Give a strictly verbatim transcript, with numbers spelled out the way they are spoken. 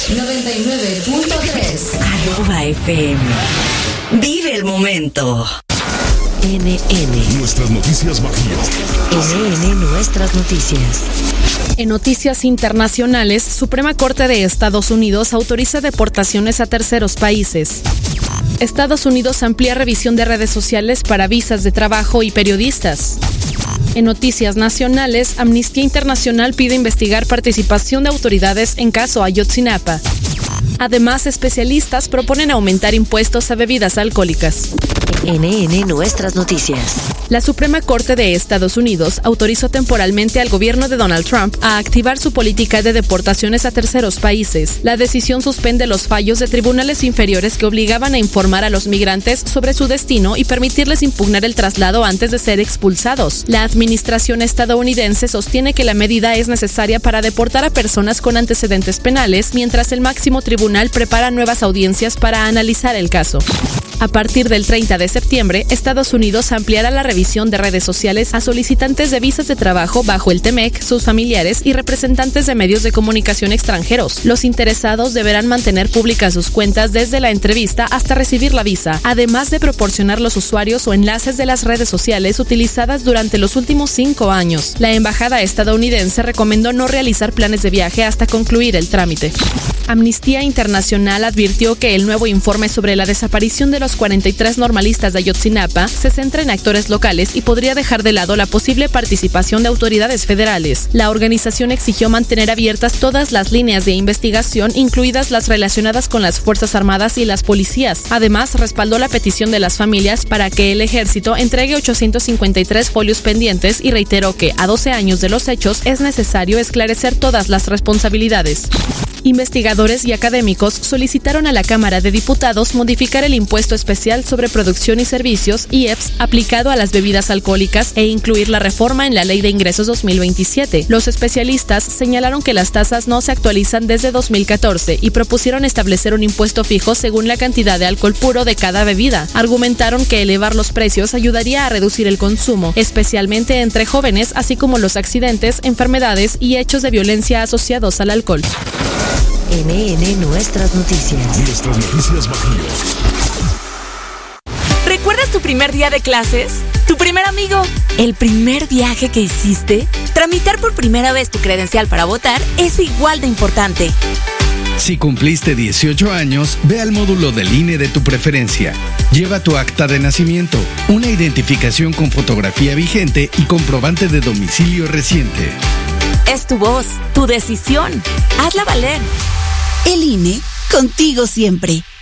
noventa y nueve punto tres. Arroba F M. Vive el momento. N N. Nuestras noticias Bajío. N N Nuestras noticias. En noticias internacionales, Suprema Corte de Estados Unidos autoriza deportaciones a terceros países. Estados Unidos amplía revisión de redes sociales para visas de trabajo y periodistas. En noticias nacionales, Amnistía Internacional pide investigar participación de autoridades en caso Ayotzinapa. Además, especialistas proponen aumentar impuestos a bebidas alcohólicas. N N Nuestras noticias. La Suprema Corte de Estados Unidos autorizó temporalmente al gobierno de Donald Trump a activar su política de deportaciones a terceros países. La decisión suspende los fallos de tribunales inferiores que obligaban a informar a los migrantes sobre su destino y permitirles impugnar el traslado antes de ser expulsados. La administración estadounidense sostiene que la medida es necesaria para deportar a personas con antecedentes penales, mientras el máximo tribunal prepara nuevas audiencias para analizar el caso. A partir del treinta de septiembre, Estados Unidos ampliará la revisión de redes sociales a solicitantes de visas de trabajo bajo el T M E C, sus familiares y representantes de medios de comunicación extranjeros. Los interesados deberán mantener públicas sus cuentas desde la entrevista hasta recibir la visa, además de proporcionar los usuarios o enlaces de las redes sociales utilizadas durante los últimos cinco años. La embajada estadounidense recomendó no realizar planes de viaje hasta concluir el trámite. Amnistía Internacional advirtió que el nuevo informe sobre la desaparición de los cuarenta y tres normalistas de Ayotzinapa se centra en actores locales y podría dejar de lado la posible participación de autoridades federales. La organización exigió mantener abiertas todas las líneas de investigación, incluidas las relacionadas con las Fuerzas Armadas y las policías. Además, respaldó la petición de las familias para que el ejército entregue ochocientos cincuenta y tres folios pendientes y reiteró que, a doce años de los hechos, es necesario esclarecer todas las responsabilidades. Investigadores y académicos solicitaron a la Cámara de Diputados modificar el impuesto especial sobre producción y servicios I E P S aplicado a las bebidas alcohólicas e incluir la reforma en la Ley de Ingresos dos mil veintisiete. Los especialistas señalaron que las tasas no se actualizan desde dos mil catorce y propusieron establecer un impuesto fijo según la cantidad de alcohol puro de cada bebida. Argumentaron que elevar los precios ayudaría a reducir el consumo, especialmente entre jóvenes, así como los accidentes, enfermedades y hechos de violencia asociados al alcohol. N N Nuestras noticias. Nuestras noticias Bajío. ¿Recuerdas tu primer día de clases? ¿Tu primer amigo? ¿El primer viaje que hiciste? Tramitar por primera vez tu credencial para votar es igual de importante. Si cumpliste dieciocho años, ve al módulo del I N E de tu preferencia. Lleva tu acta de nacimiento, una identificación con fotografía vigente y comprobante de domicilio reciente. Es tu voz, tu decisión. Hazla valer. El I N E, contigo siempre.